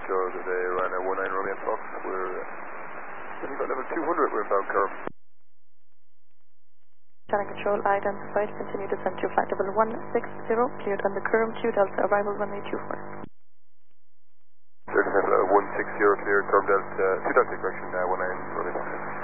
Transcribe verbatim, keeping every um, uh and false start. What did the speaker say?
Control today, Ryanair one nine Romeo Fox. We're sitting at level two hundred, we're inbound curve. Channel Control identified, continue descent to flight level one six zero, cleared on the curve, Q Delta, arrival runway two four. Cleared level one six zero, cleared, curve Delta, two Delta correction, uh, one nine Romeo Fox.